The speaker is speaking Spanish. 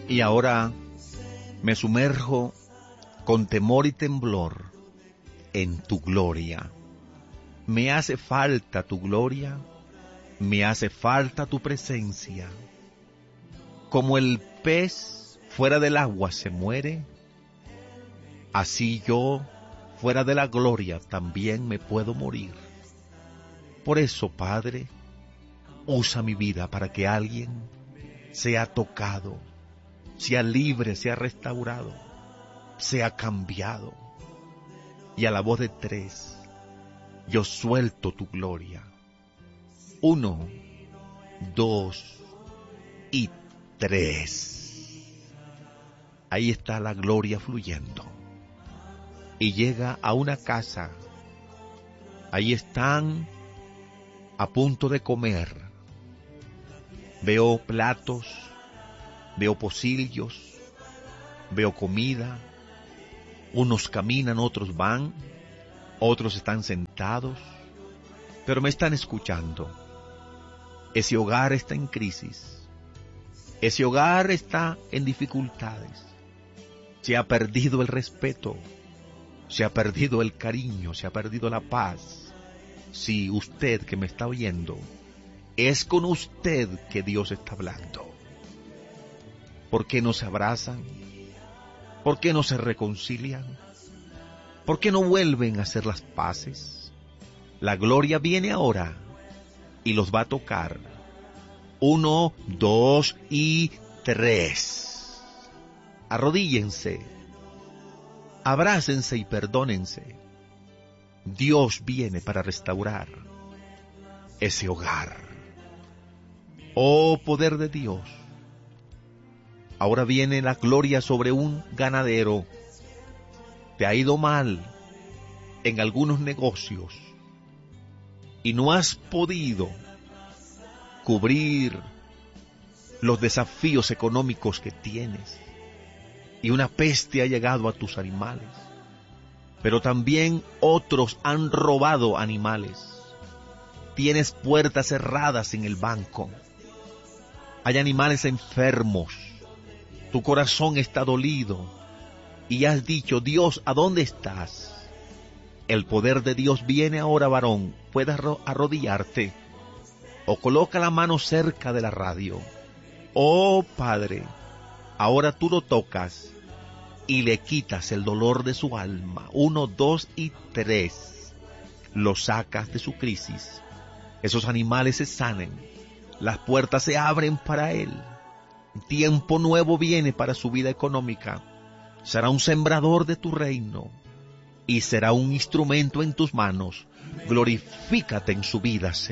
Y ahora me sumerjo con temor y temblor en tu gloria. Me hace falta tu gloria, me hace falta tu presencia. Como el pez fuera del agua se muere, así yo fuera de la gloria también me puedo morir. Por eso, Padre, usa mi vida para que alguien sea tocado, sea libre, sea restaurado, sea cambiado. Y a la voz de 3, yo suelto tu gloria. 1, 2 y 3. Ahí está la gloria fluyendo. Y llega a una casa. Ahí están a punto de comer. Veo platos, veo pocillos, veo comida. Unos caminan, otros van, otros están sentados, pero me están escuchando. Ese hogar está en crisis. Ese hogar está en dificultades. Se ha perdido el respeto, se ha perdido el cariño, se ha perdido la paz. Si usted que me está oyendo, es con usted que Dios está hablando. ¿Por qué no se abrazan? ¿Por qué no se reconcilian? ¿Por qué no vuelven a hacer las paces? La gloria viene ahora y los va a tocar. 1, 2 y 3. Arrodíllense, abrácense y perdónense. Dios viene para restaurar ese hogar. Oh poder de Dios. Ahora viene la gloria sobre un ganadero. Te ha ido mal en algunos negocios y no has podido cubrir los desafíos económicos que tienes. Y una peste ha llegado a tus animales. Pero también otros han robado animales. Tienes puertas cerradas en el banco. Hay animales enfermos. Tu corazón está dolido y has dicho, Dios, ¿a dónde estás? El poder de Dios viene ahora, varón. Puedes arrodillarte o coloca la mano cerca de la radio. Oh Padre, ahora tú lo tocas y le quitas el dolor de su alma. 1, 2 y 3. Lo sacas de su crisis. Esos animales se sanen. Las puertas se abren para él. Tiempo nuevo viene para su vida económica. Será un sembrador de tu reino y será un instrumento en tus manos. Glorifícate en su vida, Señor.